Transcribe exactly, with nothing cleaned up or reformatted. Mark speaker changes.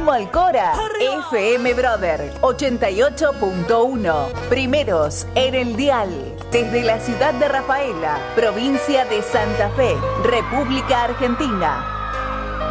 Speaker 1: Como Alcora, F M Brother ochenta y ocho punto uno. Primeros en el dial. Desde la ciudad de Rafaela, provincia de Santa Fe, República Argentina.